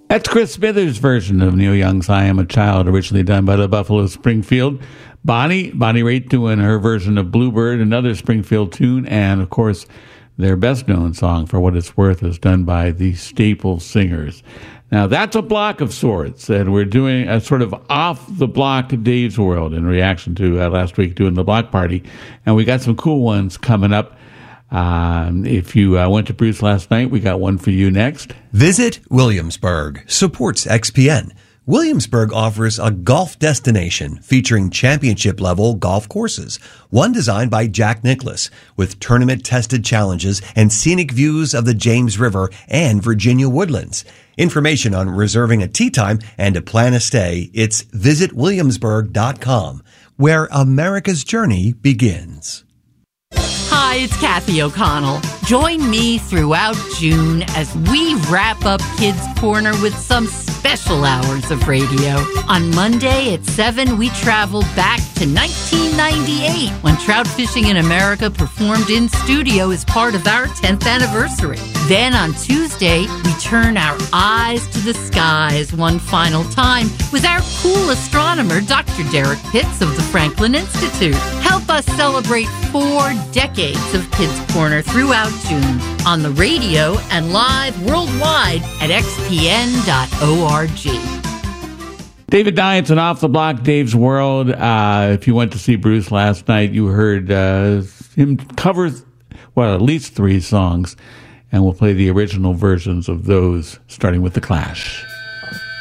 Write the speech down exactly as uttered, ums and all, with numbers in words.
That's Chris Smithers' version of Neil Young's I Am a Child, originally done by the Buffalo Springfield. Bonnie, Bonnie Raitt doing her version of Bluebird, another Springfield tune, and of course, their best-known song, For What It's Worth, is done by the Staple Singers. Now, that's a block of sorts, and we're doing a sort of off-the-block Dave's World in reaction to uh, last week doing the block party, and we got some cool ones coming up. Um, if you uh, went to Bruce last night, we got one for you next. Visit Williamsburg. Supports X P N. Williamsburg offers a golf destination featuring championship-level golf courses. One designed by Jack Nicklaus, with tournament-tested challenges and scenic views of the James River and Virginia woodlands. Information on reserving a tee time and to plan a stay, it's visit williamsburg dot com, where America's journey begins. Hi, it's Kathy O'Connell. Join me throughout June as we wrap up Kids Corner with some special hours of radio. On Monday at seven, we travel back to nineteen ninety-eight when Trout Fishing in America performed in studio as part of our tenth anniversary. Then on Tuesday, we turn our eyes to the skies one final time with our cool astronomer, Doctor Derek Pitts of the Franklin Institute. Help us celebrate four decades of Kids Corner throughout June on the radio and live worldwide at x p n dot org. David Dines and Off the Block, Dave's World. Uh, if you went to see Bruce last night, you heard uh, him cover, well, at least three songs, and we'll play the original versions of those, starting with The Clash.